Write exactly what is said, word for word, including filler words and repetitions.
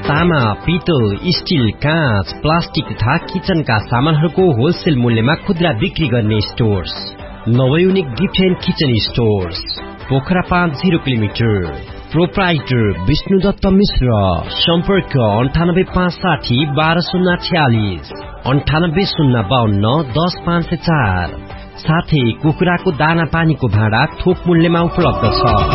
तामा, पितल, स्टिल, काँच, प्लास्टिक तथा किचनका सामानहरूको होलसेल मूल्यमा खुद्रा बिक्री गर्ने stores नवयुनिक gift and kitchen stores, Pokhara पाँच जीरो किलोमिटर। प्रोप्राइटर विष्णुदत्त मिश्र। सम्पर्क अन्ठानब्बे पाँच साठी बाह्र शून्य छयालिस, अन्ठानब्बे शून्य बाहन्न दस पाँच सय चार। साथै कुखुराको दाना पानीको भाँडा थोक मूल्यमा उपलब्ध छ।